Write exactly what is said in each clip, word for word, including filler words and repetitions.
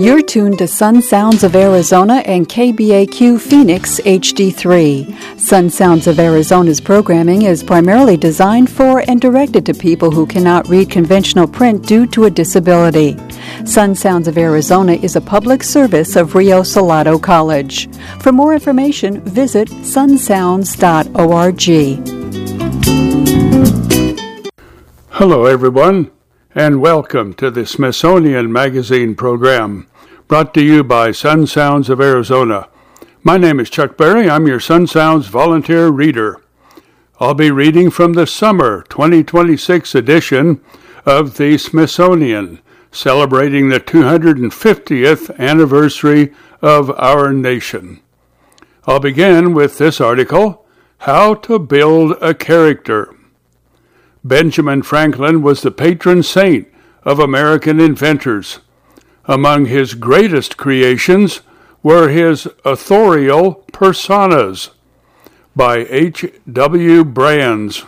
You're tuned to Sun Sounds of Arizona and K B A Q Phoenix H D three. Sun Sounds of Arizona's programming is primarily designed for and directed to people who cannot read conventional print due to a disability. Sun Sounds of Arizona is a public service of Rio Salado College. For more information, visit sun sounds dot org. Hello, everyone, and welcome to the Smithsonian Magazine program, brought to you by Sun Sounds of Arizona. My name is Chuck Berry. I'm your Sun Sounds volunteer reader. I'll be reading from the summer twenty twenty-six edition of the Smithsonian, celebrating the two hundred fiftieth anniversary of our nation. I'll begin with this article, How to Build a Character. Benjamin Franklin was the patron saint of American inventors. Among his greatest creations were his authorial personas, by H W Brands.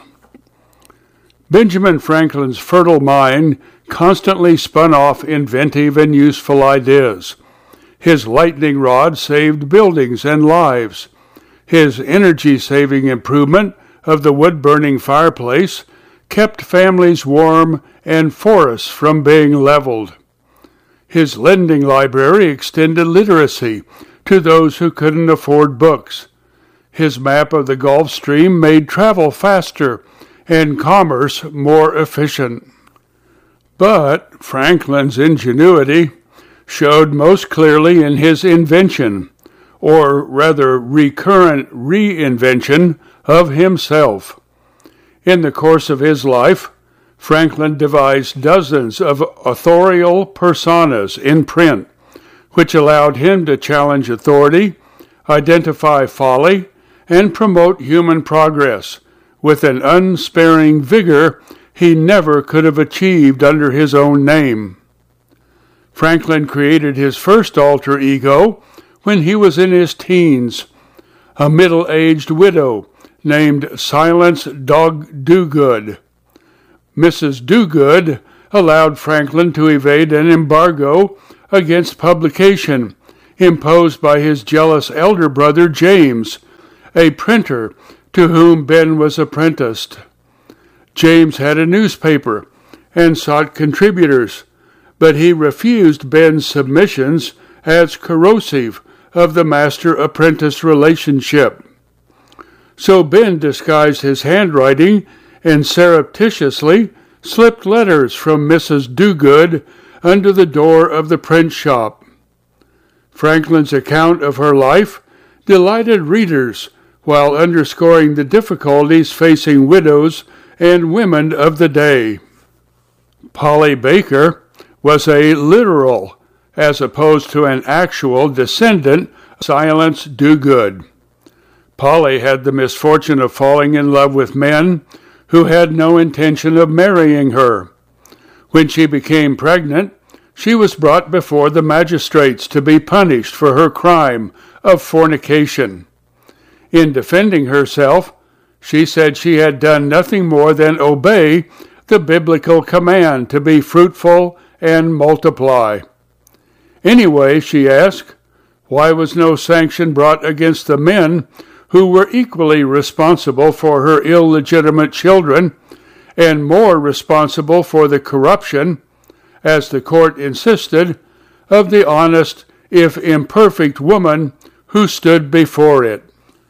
Benjamin Franklin's fertile mind constantly spun off inventive and useful ideas. His lightning rod saved buildings and lives. His energy-saving improvement of the wood-burning fireplace kept families warm and forests from being leveled. His lending library extended literacy to those who couldn't afford books. His map of the Gulf Stream made travel faster and commerce more efficient. But Franklin's ingenuity showed most clearly in his invention, or rather recurrent reinvention, of himself. In the course of his life, Franklin devised dozens of authorial personas in print, which allowed him to challenge authority, identify folly, and promote human progress with an unsparing vigor he never could have achieved under his own name. Franklin created his first alter ego when he was in his teens, a middle-aged widow named Silence Dog Dogood. Missus Dogood allowed Franklin to evade an embargo against publication imposed by his jealous elder brother James, a printer to whom Ben was apprenticed. James had a newspaper and sought contributors, but he refused Ben's submissions as corrosive of the master-apprentice relationship. So Ben disguised his handwriting and surreptitiously slipped letters from Missus Dogood under the door of the print shop. Franklin's account of her life delighted readers while underscoring the difficulties facing widows and women of the day. Polly Baker was a literal, as opposed to an actual, descendant of Silence Dogood. Polly had the misfortune of falling in love with men who had no intention of marrying her. When she became pregnant, she was brought before the magistrates to be punished for her crime of fornication. In defending herself, she said she had done nothing more than obey the biblical command to be fruitful and multiply. Anyway, she asked, why was no sanction brought against the men who were equally responsible for her illegitimate children and more responsible for the corruption, as the court insisted, of the honest, if imperfect, woman who stood before it?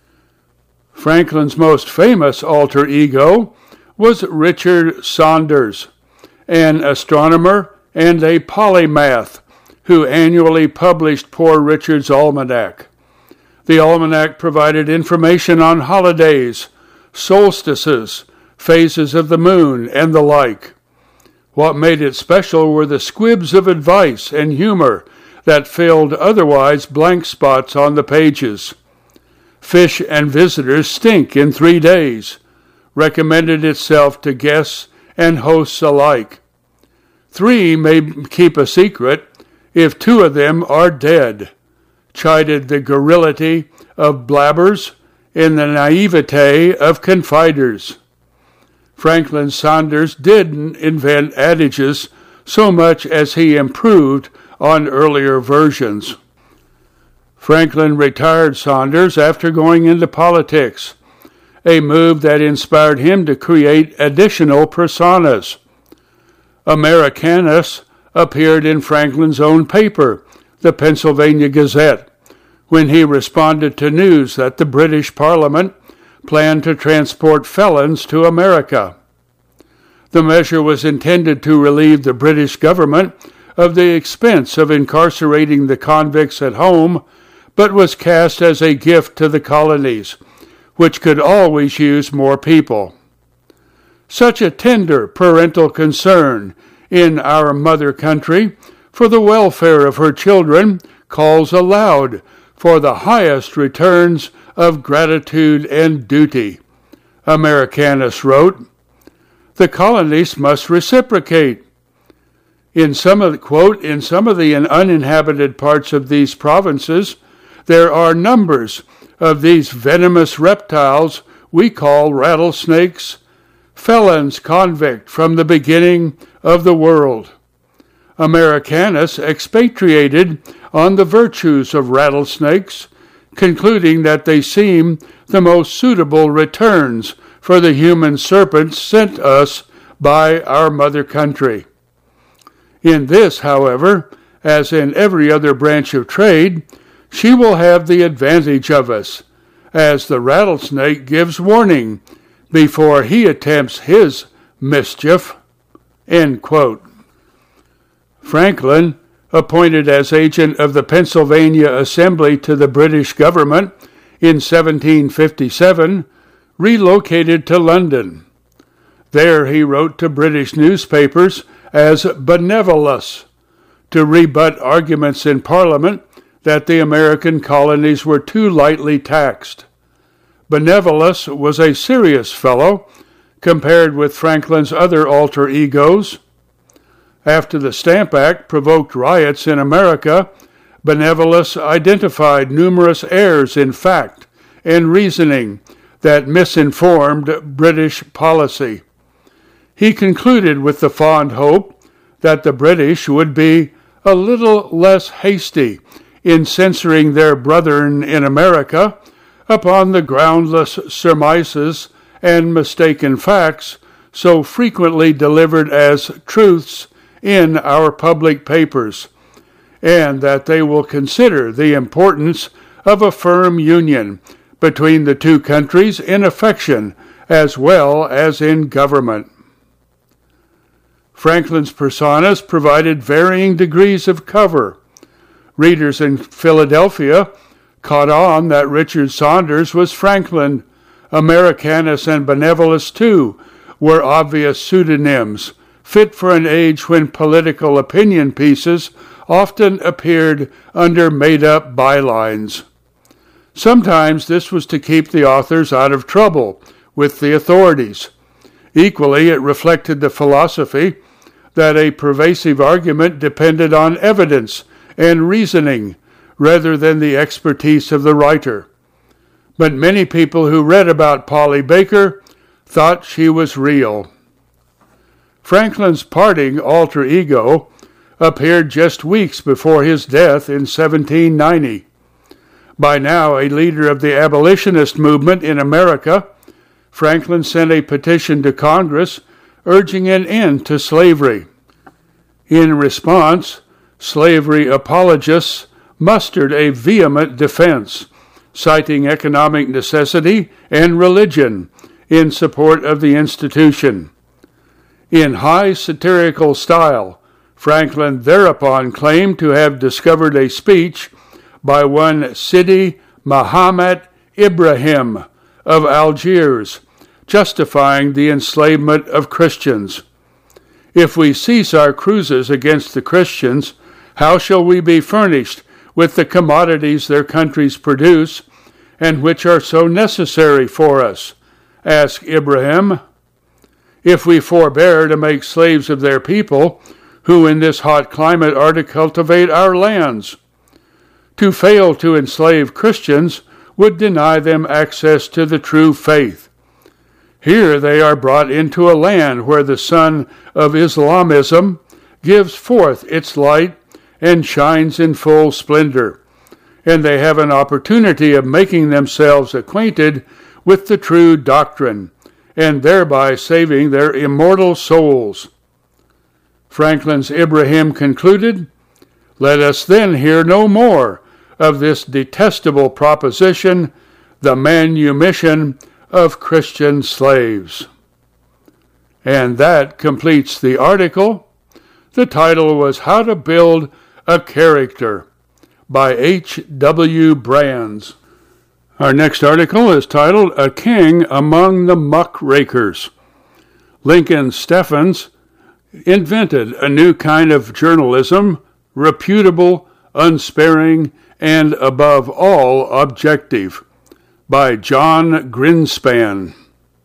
Franklin's most famous alter ego was Richard Saunders, an astronomer and a polymath who annually published Poor Richard's Almanac. The almanac provided information on holidays, solstices, phases of the moon, and the like. What made it special were the squibs of advice and humor that filled otherwise blank spots on the pages. Fish and Visitors Stink in Three Days recommended itself to guests and hosts alike. Three may keep a secret if two of them are dead, chided the garrulity of blabbers and the naivete of confiders. Franklin Saunders didn't invent adages so much as he improved on earlier versions. Franklin retired Saunders after going into politics, a move that inspired him to create additional personas. Americanus appeared in Franklin's own paper, the Pennsylvania Gazette, when he responded to news that the British Parliament planned to transport felons to America. The measure was intended to relieve the British government of the expense of incarcerating the convicts at home, but was cast as a gift to the colonies, which could always use more people. Such a tender parental concern in our mother country for the welfare of her children calls aloud for the highest returns of gratitude and duty. Americanus wrote, the colonies must reciprocate. In some of the, quote, in some of the uninhabited parts of these provinces, there are numbers of these venomous reptiles we call rattlesnakes, felons convict from the beginning of the world. Americanus expatiated on the virtues of rattlesnakes, concluding that they seem the most suitable returns for the human serpents sent us by our mother country. In this, however, as in every other branch of trade, she will have the advantage of us, as the rattlesnake gives warning before he attempts his mischief. End quote. Franklin, appointed as agent of the Pennsylvania Assembly to the British government in seventeen fifty-seven, relocated to London. There he wrote to British newspapers as Benevolus to rebut arguments in Parliament that the American colonies were too lightly taxed. Benevolus was a serious fellow compared with Franklin's other alter egos. After the Stamp Act provoked riots in America, Benevolus identified numerous errors in fact and reasoning that misinformed British policy. He concluded with the fond hope that the British would be a little less hasty in censoring their brethren in America upon the groundless surmises and mistaken facts so frequently delivered as truths in our public papers, and that they will consider the importance of a firm union between the two countries in affection as well as in government. Franklin's personas provided varying degrees of cover. Readers in Philadelphia caught on that Richard Saunders was Franklin. Americanus and Benevolus, too, were obvious pseudonyms, fit for an age when political opinion pieces often appeared under made-up bylines. Sometimes this was to keep the authors out of trouble with the authorities. Equally, it reflected the philosophy that a pervasive argument depended on evidence and reasoning rather than the expertise of the writer. But many people who read about Polly Baker thought she was real. Franklin's parting alter ego appeared just weeks before his death in seventeen ninety. By now a leader of the abolitionist movement in America, Franklin sent a petition to Congress urging an end to slavery. In response, slavery apologists mustered a vehement defense, citing economic necessity and religion in support of the institution. In high satirical style, Franklin thereupon claimed to have discovered a speech by one Sidi Mahomet Ibrahim of Algiers, justifying the enslavement of Christians. If we cease our cruises against the Christians, how shall we be furnished with the commodities their countries produce, and which are so necessary for us? Asked Ibrahim. If we forbear to make slaves of their people, who in this hot climate are to cultivate our lands? To fail to enslave Christians would deny them access to the true faith. Here they are brought into a land where the sun of Islamism gives forth its light and shines in full splendor, and they have an opportunity of making themselves acquainted with the true doctrine, and thereby saving their immortal souls. Franklin's Ibrahim concluded, "Let us then hear no more of this detestable proposition, the manumission of Christian slaves." And that completes the article. The title was How to Build a Character by H W Brands. Our next article is titled A King Among the Muckrakers. Lincoln Steffens invented a new kind of journalism, reputable, unsparing, and above all objective, by John Grinspan.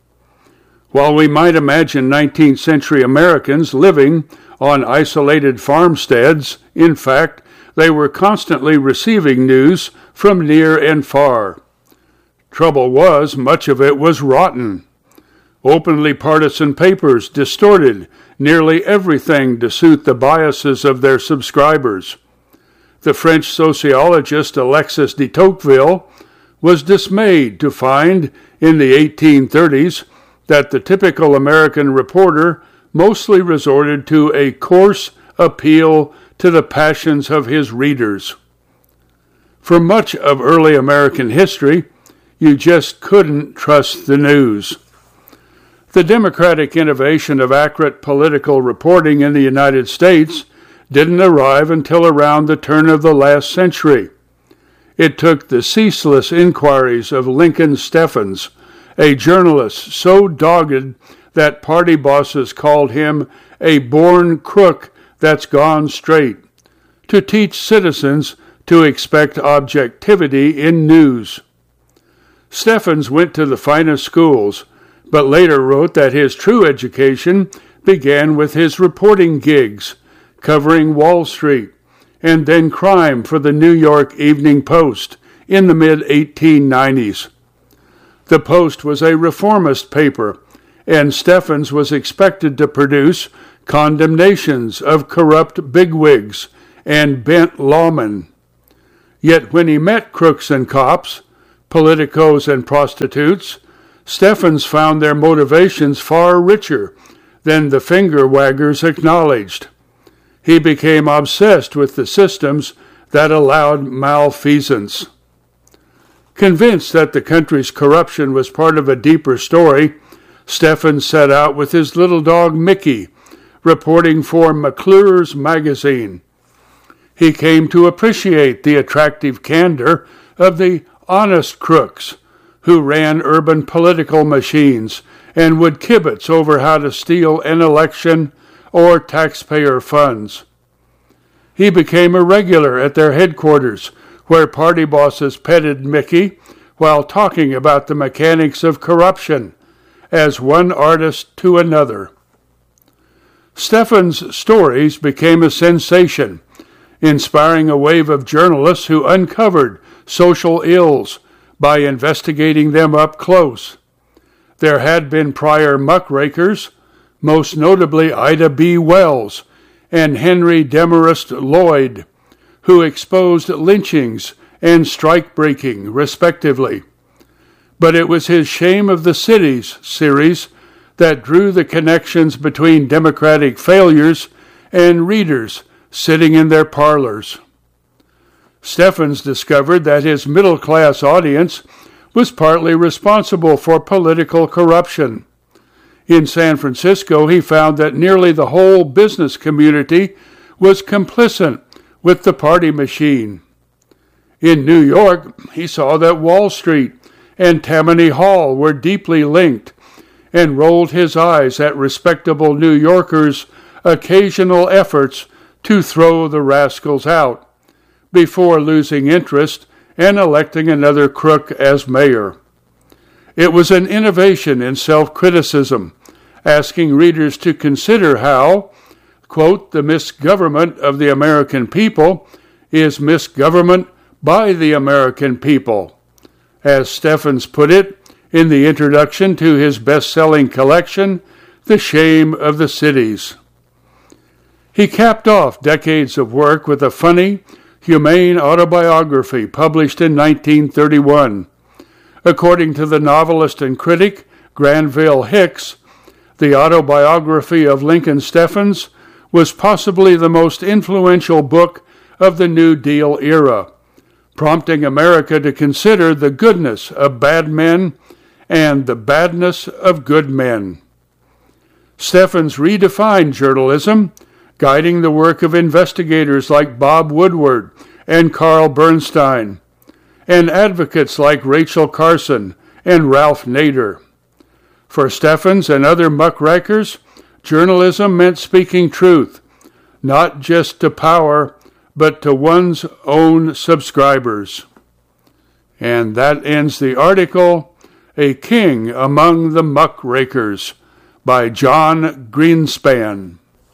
While we might imagine nineteenth century Americans living on isolated farmsteads, in fact, they were constantly receiving news from near and far. Trouble was, much of it was rotten. Openly partisan papers distorted nearly everything to suit the biases of their subscribers. The French sociologist Alexis de Tocqueville was dismayed to find in the eighteen thirties that the typical American reporter mostly resorted to a coarse appeal to the passions of his readers. For much of early American history, you just couldn't trust the news. The democratic innovation of accurate political reporting in the United States didn't arrive until around the turn of the last century. It took the ceaseless inquiries of Lincoln Steffens, a journalist so dogged that party bosses called him a born crook that's gone straight, to teach citizens to expect objectivity in news. Steffens went to the finest schools, but later wrote that his true education began with his reporting gigs, covering Wall Street, and then crime for the New York Evening Post in the mid eighteen nineties. The Post was a reformist paper, and Steffens was expected to produce condemnations of corrupt bigwigs and bent lawmen. Yet when he met crooks and cops, politicos and prostitutes, Steffens found their motivations far richer than the finger-waggers acknowledged. He became obsessed with the systems that allowed malfeasance. Convinced that the country's corruption was part of a deeper story, Steffens set out with his little dog Mickey, reporting for McClure's magazine. He came to appreciate the attractive candor of the honest crooks who ran urban political machines and would kibitz over how to steal an election or taxpayer funds. He became a regular at their headquarters, where party bosses petted Mickey while talking about the mechanics of corruption, as one artist to another. Steffens' stories became a sensation, inspiring a wave of journalists who uncovered social ills by investigating them up close. There had been prior muckrakers, most notably Ida B. Wells and Henry Demarest Lloyd, who exposed lynchings and strike-breaking, respectively. But it was his Shame of the Cities series that drew the connections between democratic failures and readers sitting in their parlors. Steffens discovered that his middle-class audience was partly responsible for political corruption. In San Francisco, he found that nearly the whole business community was complicit with the party machine. In New York, he saw that Wall Street and Tammany Hall were deeply linked, and rolled his eyes at respectable New Yorkers' occasional efforts to throw the rascals out, before losing interest and electing another crook as mayor. It was an innovation in self-criticism, asking readers to consider how, quote, the misgovernment of the American people is misgovernment by the American people, as Steffens put it in the introduction to his best-selling collection, The Shame of the Cities. He capped off decades of work with a funny, humane autobiography published in nineteen thirty-one. According to the novelist and critic Granville Hicks, the autobiography of Lincoln Steffens was possibly the most influential book of the New Deal era, prompting America to consider the goodness of bad men and the badness of good men. Steffens redefined journalism, guiding the work of investigators like Bob Woodward and Carl Bernstein, and advocates like Rachel Carson and Ralph Nader. For Steffens and other muckrakers, journalism meant speaking truth, not just to power, but to one's own subscribers. And that ends the article, A King Among the Muckrakers, by John Greenspan.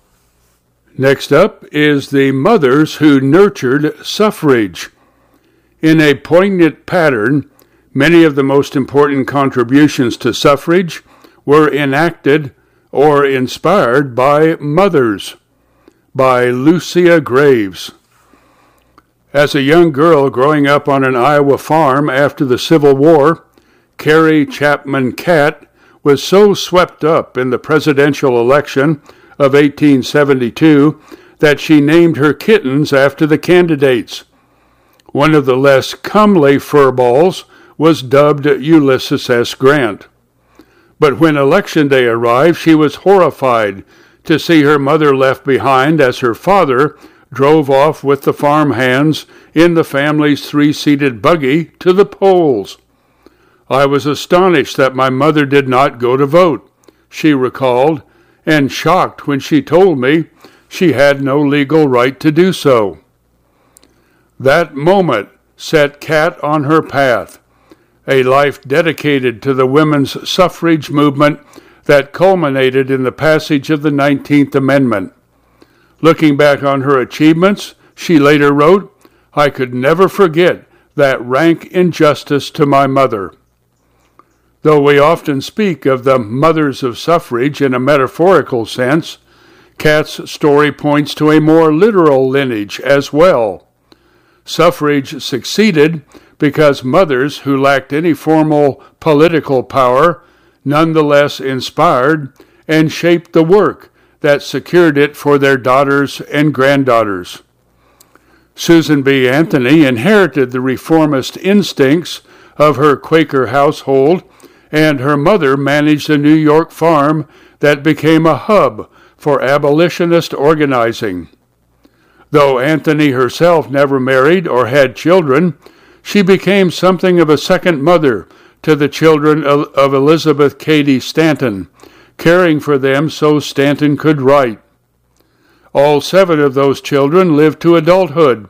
Next up is the mothers who nurtured suffrage. In a poignant pattern, many of the most important contributions to suffrage were enacted or inspired by mothers. By Lucia Graves. As a young girl growing up on an Iowa farm after the Civil War, Carrie Chapman Catt was so swept up in the presidential election of eighteen seventy-two that she named her kittens after the candidates. One of the less comely furballs was dubbed Ulysses S. Grant. But when Election Day arrived, she was horrified to see her mother left behind as her father drove off with the farm hands in the family's three-seated buggy to the polls. I was astonished that my mother did not go to vote, she recalled, and shocked when she told me she had no legal right to do so. That moment set Catt on her path, a life dedicated to the women's suffrage movement that culminated in the passage of the nineteenth Amendment. Looking back on her achievements, she later wrote, "I could never forget that rank injustice to my mother." Though we often speak of the mothers of suffrage in a metaphorical sense, Catt's story points to a more literal lineage as well. Suffrage succeeded because mothers who lacked any formal political power nonetheless inspired and shaped the work that secured it for their daughters and granddaughters. Susan B. Anthony inherited the reformist instincts of her Quaker household, and her mother managed a New York farm that became a hub for abolitionist organizing. Though Anthony herself never married or had children, she became something of a second mother to the children of Elizabeth Cady Stanton, caring for them so Stanton could write. All seven of those children lived to adulthood,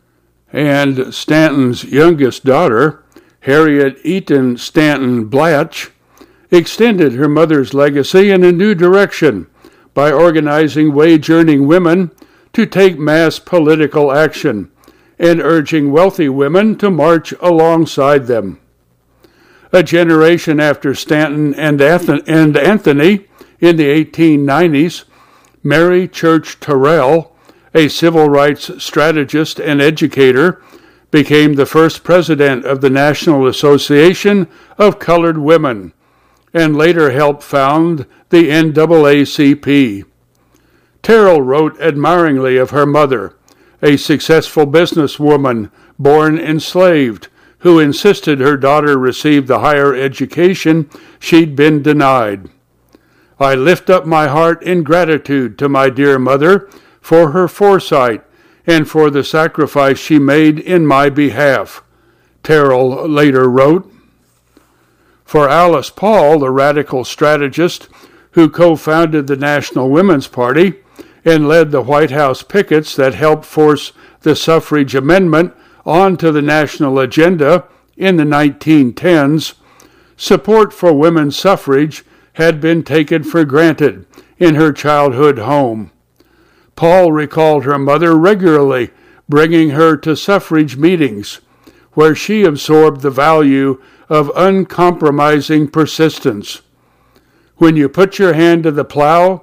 and Stanton's youngest daughter, Harriet Eaton Stanton Blatch, extended her mother's legacy in a new direction by organizing wage-earning women to take mass political action and urging wealthy women to march alongside them. A generation after Stanton and Anthony, in the eighteen nineties, Mary Church Terrell, a civil rights strategist and educator, became the first president of the National Association of Colored Women, and later helped found the N double A C P. Terrell wrote admiringly of her mother, a successful businesswoman born enslaved, who insisted her daughter receive the higher education she'd been denied. I lift up my heart in gratitude to my dear mother for her foresight and for the sacrifice she made in my behalf, Terrell later wrote. For Alice Paul, the radical strategist who co-founded the National Women's Party and led the White House pickets that helped force the suffrage amendment onto the national agenda in the nineteen tens, support for women's suffrage had been taken for granted in her childhood home. Paul recalled her mother regularly, bringing her to suffrage meetings, where she absorbed the value of uncompromising persistence. When you put your hand to the plow,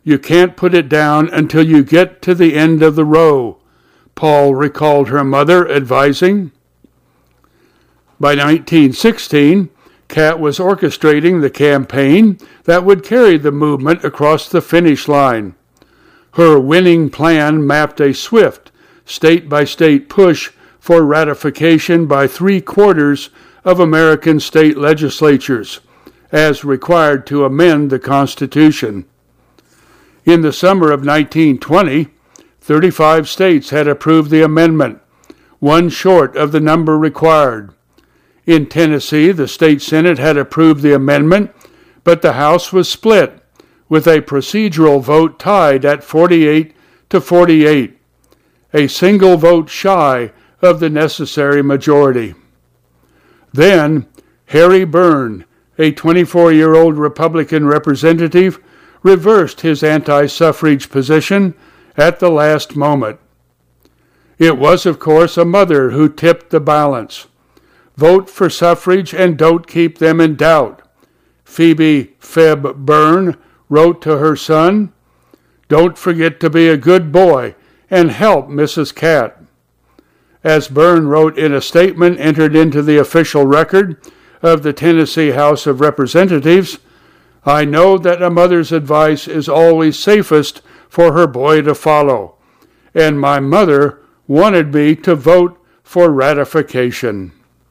You can't put it down until you get to the end of the row, Paul recalled her mother advising. By nineteen sixteen, Kat was orchestrating the campaign that would carry the movement across the finish line. Her winning plan mapped a swift, state-by-state push for ratification by three-quarters of American state legislatures, as required to amend the Constitution. In the summer of nineteen twenty, thirty-five states had approved the amendment, one short of the number required. In Tennessee, the state Senate had approved the amendment, but the House was split, with a procedural vote tied at forty-eight to forty-eight, a single vote shy of the necessary majority. Then, Harry Byrne, a twenty-four-year-old Republican representative, reversed his anti-suffrage position at the last moment. It was, of course, a mother who tipped the balance. Vote for suffrage and don't keep them in doubt, Phoebe Feb Byrne wrote to her son. Don't forget to be a good boy and help Missus Kat. As Byrne wrote in a statement entered into the official record of the Tennessee House of Representatives, I know that a mother's advice is always safest for her boy to follow, and my mother wanted me to vote for ratification.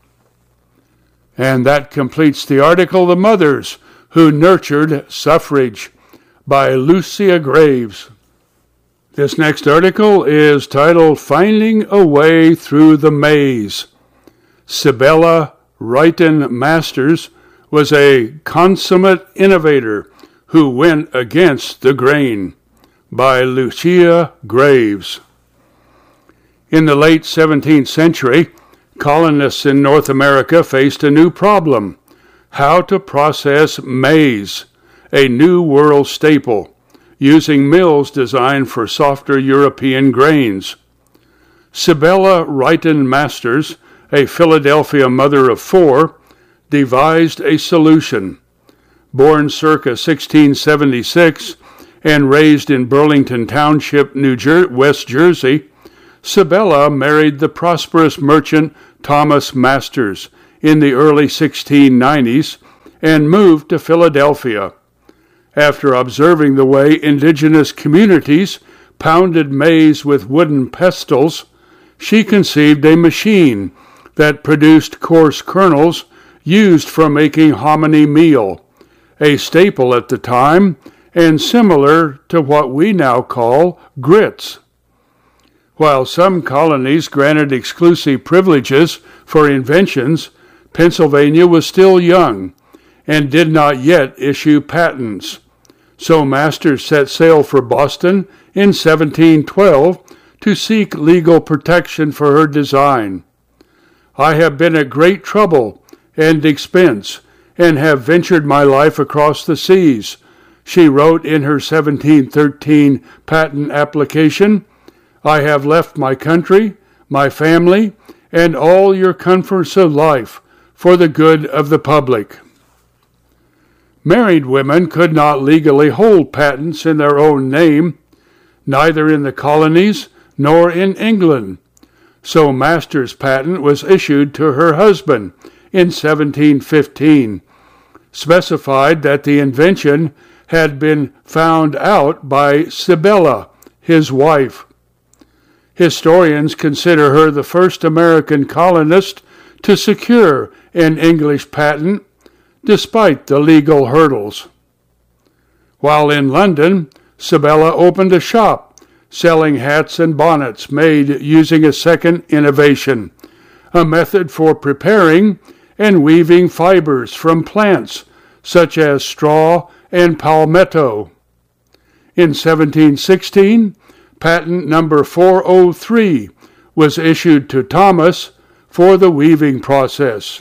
And that completes the article, The Mothers Who Nurtured Suffrage, by Lucia Graves. This next article is titled Finding a Way Through the Maze. Sibella Wrighton Masters was a consummate innovator who went against the grain, by Lucia Graves. In the late seventeenth century, colonists in North America faced a new problem: how to process maize, a New World staple, using mills designed for softer European grains. Sibella Wrighton Masters, a Philadelphia mother of four, devised a solution. Born circa sixteen seventy-six and raised in Burlington Township, New Jer- West Jersey, Sibella married the prosperous merchant Thomas Masters in the early sixteen nineties and moved to Philadelphia. After observing the way indigenous communities pounded maize with wooden pestles, she conceived a machine that produced coarse kernels used for making hominy meal, a staple at the time and similar to what we now call grits. While some colonies granted exclusive privileges for inventions, Pennsylvania was still young and did not yet issue patents. So Masters set sail for Boston in seventeen twelve to seek legal protection for her design. I have been at great trouble and expense and have ventured my life across the seas, she wrote in her seventeen thirteen patent application. I have left my country, my family, and all your comforts of life for the good of the public. Married women could not legally hold patents in their own name, neither in the colonies nor in England. So Masters' patent was issued to her husband in seventeen fifteen, specified that the invention had been found out by Sibella, his wife. Historians consider her the first American colonist to secure an English patent, despite the legal hurdles. While in London, Sibella opened a shop selling hats and bonnets made using a second innovation, a method for preparing and weaving fibers from plants such as straw and palmetto. In seventeen sixteen, patent number four oh three was issued to Thomas for the weaving process.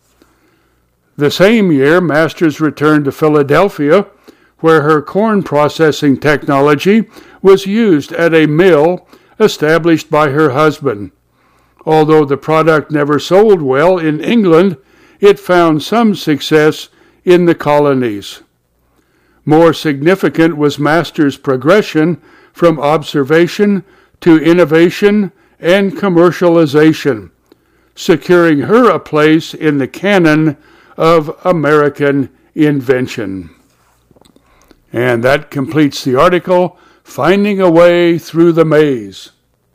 The same year, Masters returned to Philadelphia, where her corn processing technology was used at a mill established by her husband. Although the product never sold well in England, it found some success in the colonies. More significant was Masters' progression from observation to innovation and commercialization, securing her a place in the canon of American invention. And that completes the article, Finding a Way Through the Maze.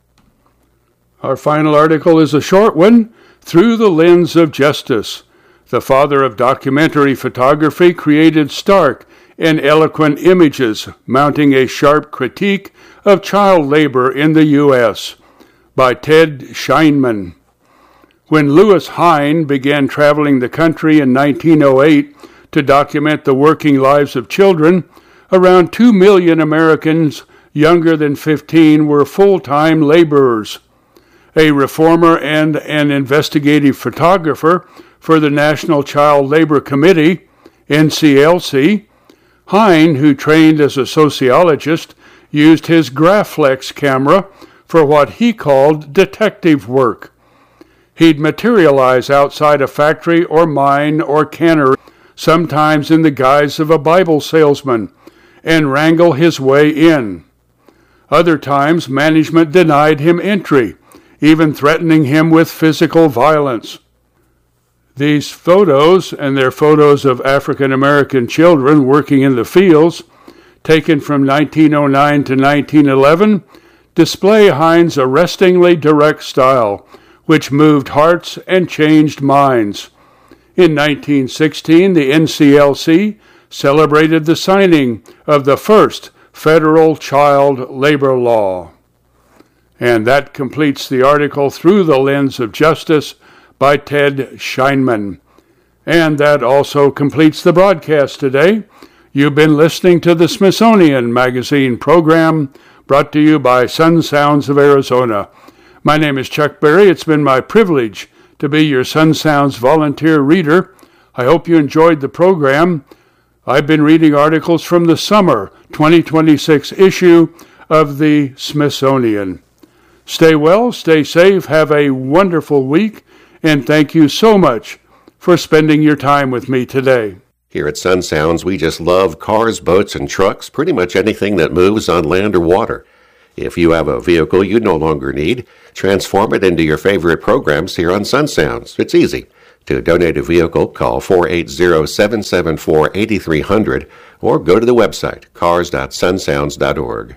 Our final article is a short one, Through the Lens of Justice. The father of documentary photography created stark and eloquent images, mounting a sharp critique of child labor in the U S, by Ted Scheinman. When Lewis Hine began traveling the country in nineteen oh eight to document the working lives of children, around two million Americans younger than fifteen were full-time laborers. A reformer and an investigative photographer for the National Child Labor Committee, N C L C, Hine, who trained as a sociologist, used his Graflex camera for what he called detective work. He'd materialize outside a factory or mine or cannery, sometimes in the guise of a Bible salesman, and wrangle his way in. Other times, management denied him entry, even threatening him with physical violence. These photos, and they're photos of African American children working in the fields, taken from nineteen oh nine to nineteen eleven, display Hine's arrestingly direct style, which moved hearts and changed minds. In nineteen sixteen, the N C L C celebrated the signing of the first federal child labor law. And that completes the article Through the Lens of Justice by Ted Scheinman. And that also completes the broadcast today. You've been listening to the Smithsonian Magazine program, brought to you by Sun Sounds of Arizona. My name is Chuck Berry. It's been my privilege to be your Sun Sounds volunteer reader. I hope you enjoyed the program. I've been reading articles from the summer twenty twenty-six issue of the Smithsonian. Stay well, stay safe, have a wonderful week, and thank you so much for spending your time with me today. Here at Sun Sounds, we just love cars, boats, and trucks, pretty much anything that moves on land or water. If you have a vehicle you no longer need, transform it into your favorite programs here on Sun Sounds. It's easy. To donate a vehicle, call four eight zero, seven seven four, eight three zero zero or go to the website, cars dot sun sounds dot org.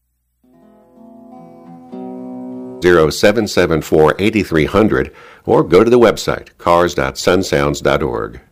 zero seven seven four, eight three zero zero or go to the website, cars dot sun sounds dot org.